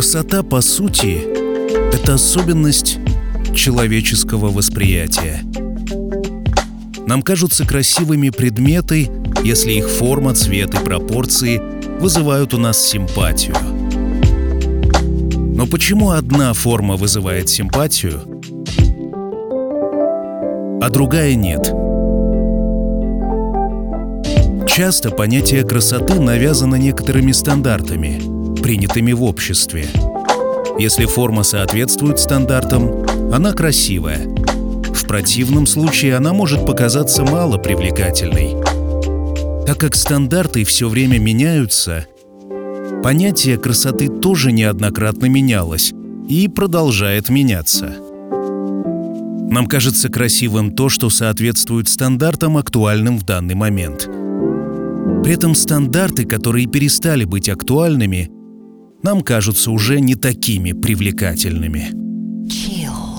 Красота, по сути, это особенность человеческого восприятия. Нам кажутся красивыми предметы, если их форма, цвет и пропорции вызывают у нас симпатию. Но почему одна форма вызывает симпатию, а другая нет? Часто понятие красоты навязано некоторыми стандартами, принятыми в обществе. Если форма соответствует стандартам, она красивая. В противном случае она может показаться мало привлекательной. Так как стандарты все время меняются, понятие красоты тоже неоднократно менялось и продолжает меняться. Нам кажется красивым то, что соответствует стандартам, актуальным в данный момент. При этом стандарты, которые перестали быть актуальными, нам кажутся уже не такими привлекательными. Chill.